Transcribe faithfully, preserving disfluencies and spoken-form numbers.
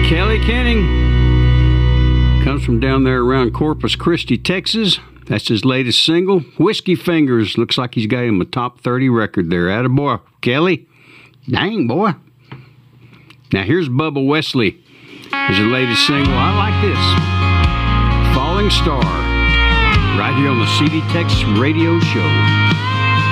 Kelly Kenning comes from down there around Corpus Christi, Texas. That's his latest single, Whiskey Fingers. Looks like he's got him a top thirty record there. Attaboy, Kelly. Dang, boy. Now here's Bubba Wesley. His latest single, I Like This. Falling Star. Right here on the C D Texas Radio Show.